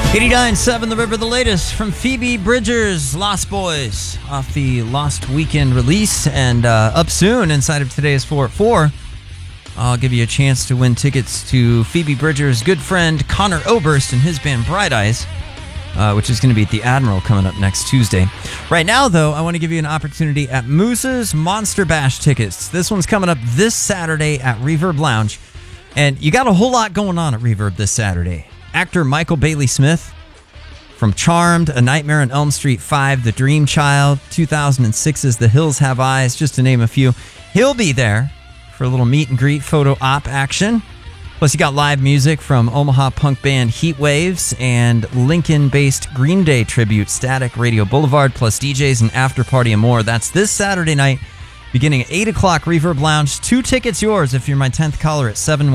89.7 The River, the latest from Phoebe Bridgers, Lost Boys, off the Lost Weekend release, and up soon inside of today's 4 at 4. I'll give you a chance to win tickets to Phoebe Bridgers' good friend Connor Oberst and his band Bright Eyes, which is going to be at the Admiral coming up next Tuesday. Right now, though, I want to give you an opportunity at Moose's Monster Bash tickets. This one's coming up this Saturday at Reverb Lounge, and you got a whole lot going on at Reverb this Saturday. Actor Michael Bailey Smith from Charmed, A Nightmare on Elm Street 5, The Dream Child, 2006's The Hills Have Eyes, just to name a few. He'll be there for a little meet and greet photo op action. Plus, you got live music from Omaha punk band Heat Waves and Lincoln-based Green Day tribute Static Radio Boulevard, plus DJs and after party and more. That's this Saturday night, beginning at 8 o'clock, Reverb Lounge. 2 tickets yours if you're my 10th caller at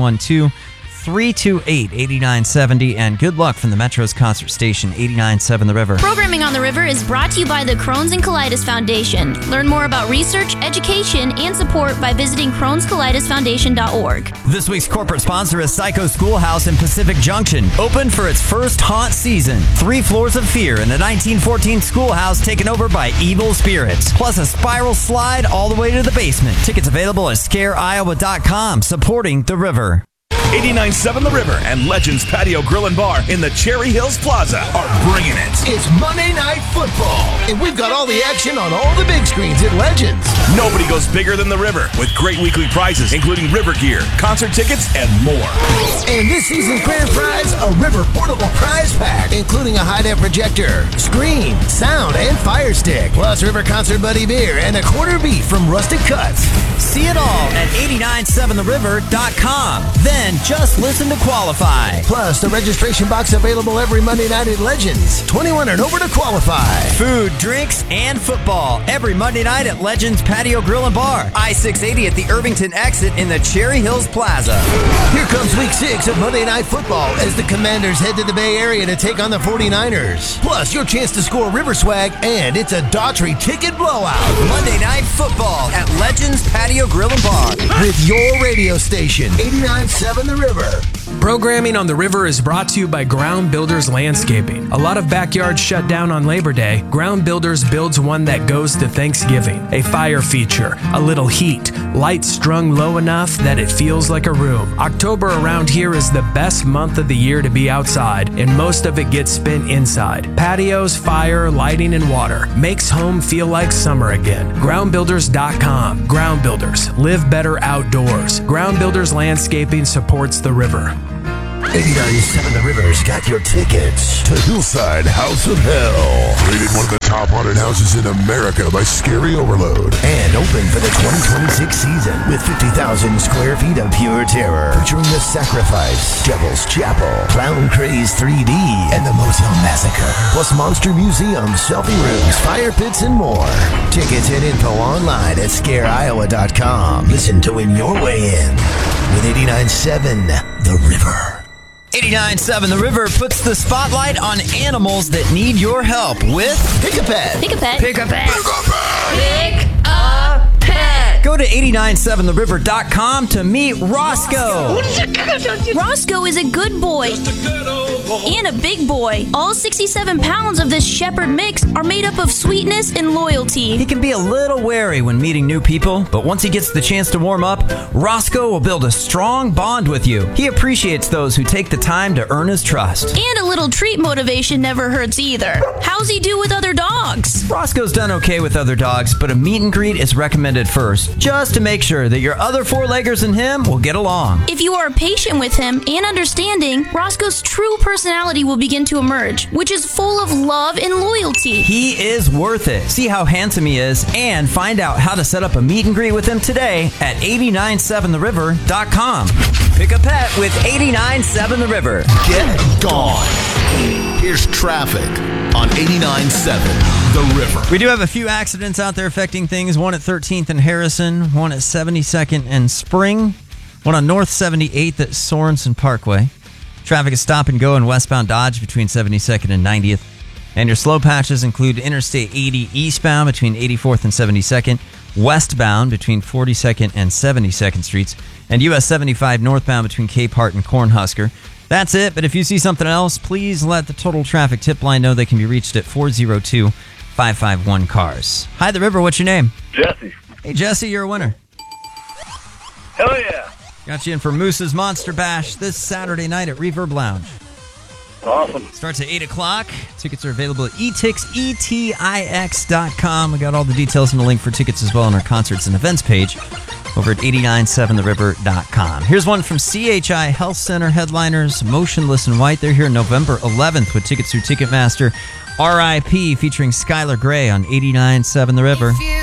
712-328-8970, and good luck from the Metro's concert station, 89.7 The River. Programming on the River is brought to you by the Crohn's and Colitis Foundation. Learn more about research, education, and support by visiting Crohn'sColitisFoundation.org. This week's corporate sponsor is Psycho Schoolhouse in Pacific Junction, open for its first haunt season. 3 floors of fear in a 1914 schoolhouse taken over by evil spirits, plus a spiral slide all the way to the basement. Tickets available at ScareIowa.com, supporting the River. 89.7 The River and Legends Patio Grill and Bar in the Cherry Hills Plaza are bringing it. It's Monday Night Football, and we've got all the action on all the big screens at Legends. Nobody goes bigger than the River, with great weekly prizes, including River gear, concert tickets, and more. And this season's grand prize, a River portable prize pack, including a high-def projector, screen, sound, and fire stick, plus River Concert Buddy beer and a quarter beef from Rustic Cuts. See it all at 897theriver.com. Then just listen to qualify. Plus, the registration box available every Monday night at Legends. 21 and over to qualify. Food, drinks, and football every Monday night at Legends Patio Grill and Bar. I-680 at the Irvington exit in the Cherry Hills Plaza. Here comes week 6 of Monday Night Football as the Commanders head to the Bay Area to take on the 49ers. Plus, your chance to score River swag, and it's a Daughtry ticket blowout. Monday Night Football at Legends Patio Grill and Bar. With your radio station, 89.7 The River. Programming on the River is brought to you by Ground Builders Landscaping. A lot of backyards shut down on Labor Day. Ground Builders builds one that goes to Thanksgiving. A fire feature, a little heat, lights strung low enough that it feels like a room. October around here is the best month of the year to be outside, and most of it gets spent inside. Patios, fire, lighting, and water makes home feel like summer again. GroundBuilders.com. Ground Builders. Live better outdoors. Ground Builders Landscaping supports the River. 89.7 The River's got your tickets to Hillside House of Hell. Rated one of the top haunted houses in America by Scary Overload. And open for the 2026 season with 50,000 square feet of pure terror. Featuring The Sacrifice, Devil's Chapel, Clown Craze 3D, and the Motel Massacre. Plus Monster Museum, selfie rooms, fire pits, and more. Tickets and info online at ScareIowa.com. Listen to win your way in with 89.7 The River. 89.7 The River puts the spotlight on animals that need your help with Pick a Pet. Pick a pet. Pick a Pet. Pick a pet. Go to 897theriver.com to meet Roscoe. Roscoe is a good boy and a big boy. All 67 pounds of this shepherd mix are made up of sweetness and loyalty. He can be a little wary when meeting new people, but once he gets the chance to warm up, Roscoe will build a strong bond with you. He appreciates those who take the time to earn his trust. And a little treat motivation never hurts either. How's he do with other dogs? Roscoe's done okay with other dogs, but a meet and greet is recommended first, just to make sure that your other four-leggers and him will get along. If you are patient with him and understanding, Roscoe's true personality will begin to emerge, which is full of love and loyalty. He is worth it. See how handsome he is and find out how to set up a meet and greet with him today at 897theriver.com. Pick a pet with 89.7 The River. Get gone. Here's traffic on 89.7 The River. We do have a few accidents out there affecting things. One at 13th and Harrison, one at 72nd and Spring, one on North 78th at Sorensen Parkway. Traffic is stop and go in westbound Dodge between 72nd and 90th. And your slow patches include Interstate 80 eastbound between 84th and 72nd, westbound between 42nd and 72nd Streets, and US 75 northbound between Cape Hart and Cornhusker. That's it, but if you see something else, please let the Total Traffic tip line know. They can be reached at 402-551-CARS. Hi, The River. What's your name? Jesse. Hey, Jesse, you're a winner. Hell yeah. Got you in for Moose's Monster Bash this Saturday night at Reverb Lounge. Awesome. Starts at 8 o'clock. Tickets are available at etix.com. We got all the details and a link for tickets as well on our concerts and events page over at 897theriver.com. Here's one from CHI Health Center headliners, Motionless in White. They're here November 11th with tickets through Ticketmaster. R.I.P. featuring Skylar Grey on 89.7 The River.